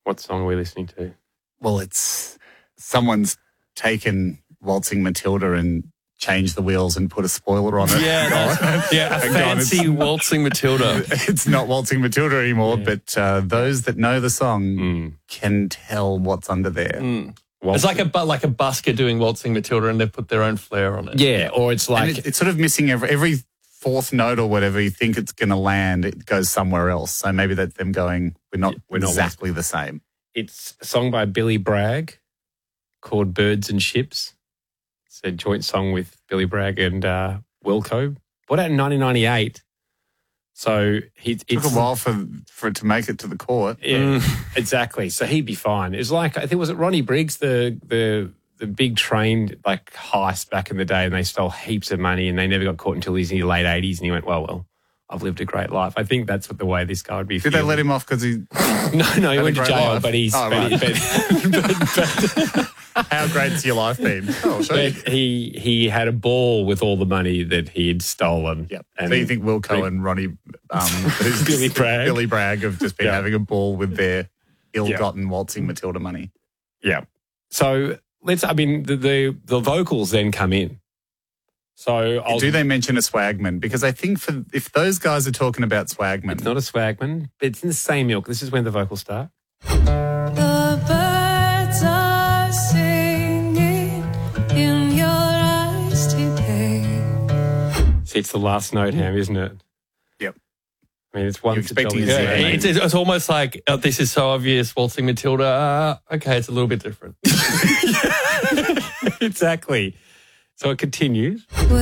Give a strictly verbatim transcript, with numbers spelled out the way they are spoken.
What song are we listening to? Well, it's someone's taken Waltzing Matilda and changed the wheels and put a spoiler on it. Yeah, that's, yeah, a And gone, fancy it's- Waltzing Matilda. It's not Waltzing Matilda anymore, Yeah. but uh, those that know the song Mm. can tell what's under there. Mm. Waltzing. It's like a bu- like a busker doing Waltzing Matilda, and they've put their own flair on it. Yeah, or it's And like... it, it's sort of missing every, every fourth note or whatever you think it's going to land, it goes somewhere else. So maybe that's them going, we're not We're not exactly the same. It's a song by Billy Bragg called Birds and Ships. It's a joint song with Billy Bragg and uh, Wilco. Bought out in nineteen ninety-eight. So he It it's took a while for, for it to make it to the court. Yeah, exactly. So he'd be fine. It was like, I think, was it Ronnie Briggs, the the the big train like heist back in the day, and they stole heaps of money and they never got caught until he's in his late eighties, and he went, well, well, I've lived a great life. I think that's what the way this guy would be Did they feeling. let him off because he... No, no, he a went to great jail, life? but he's... Oh, but, right. he, but, but, but, How great's your life been? Oh, I'll show you. but he, he had a ball with all the money that he had stolen. Yep. And So you think Wilco and Ronnie, um, who's Billy Bragg. Billy Bragg have just been Yeah. having a ball with their ill-gotten Waltzing Matilda money. Yeah. So let's, I mean, the, the, the vocals then come in. So I'll, Do they mention a swagman? Because I think for if those guys are talking about swagman, it's not a swagman, but it's in the same ilk. This is when the vocals start. The birds are singing in your eyes today. See, it's the last note, Ham, isn't it? Yep. I mean, it's one You're to expecting jolly a Yeah, zero, good. it's, it's, it's almost like, oh, this is so obvious, Waltzing Matilda. Uh, okay, it's a little bit different. Exactly. So it continues.